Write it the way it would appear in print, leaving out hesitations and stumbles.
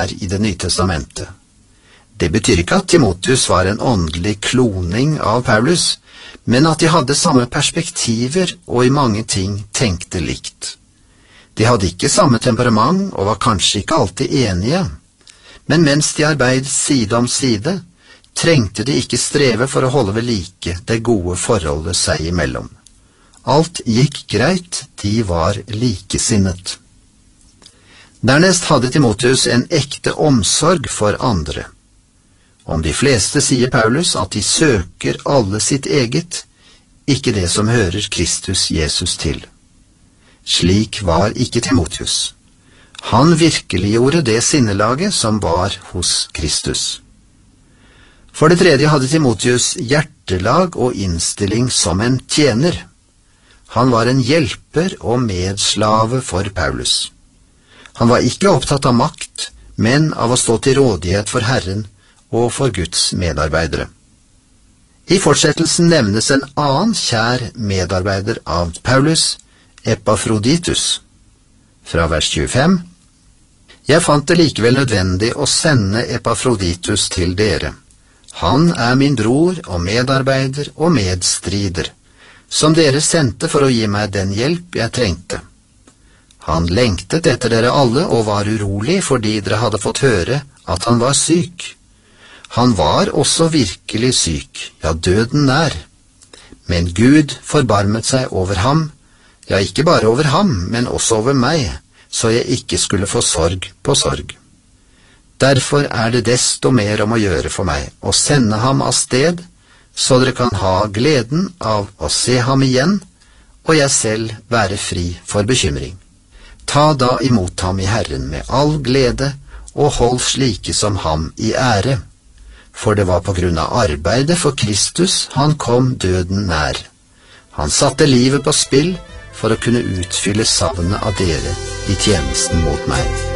her i Det nye testamentet. Det betyr ikke at Timotheus var en åndelig kloning av Paulus, men at de hadde samme perspektiver og i mange ting tenkte likt. De hadde ikke samme temperament og var kanskje ikke alltid enige, men mens de arbeidet side om side, trengte de ikke streve for å holde ved like det gode forholdet seg imellom. Alt gikk greit, de var likesinnet. Dernest hadde Timotheus en ekte omsorg for andre. Om de fleste sier Paulus at de søker alle sitt eget, ikke det som hører Kristus Jesus til. Slik var ikke Timotheus. Han virkeliggjorde det sinnelaget som var hos Kristus. For det tredje hadde Timotheus hjertelag og innstilling som en tjener. Han var en hjelper og medslave for Paulus. Han var ikke opptatt av makt, men av å stå til rådighet for Herren og for Guds medarbeidere. I fortsettelsen nevnes en annen kjær medarbeider av Paulus, Epafroditus. Fra vers 25: Jeg fant det likevel nødvendig å sende Epafroditus til dere. Han er min bror og medarbeider og medstrider, som dere sendte for å gi meg den hjelp jeg trengte. Han lengtet etter dere alle og var urolig fordi dere hadde fått høre at han var syk. Han var også virkelig syk, ja, døden nær. Men Gud forbarmet seg over ham, ja, ikke bare over ham, men også over meg, så jeg ikke skulle få sorg på sorg. Derfor er det desto mer om å gjøre for meg å sende ham av sted, så dere kan ha gleden av å se ham igjen, og jeg selv være fri for bekymring. Ta da imot ham i Herren med all glede, og hold slike som ham i ære. For det var på grunn av arbeidet for Kristus han kom døden nær. Han satte livet på spill for å kunne utfylle savnet av dere i tjenesten mot meg.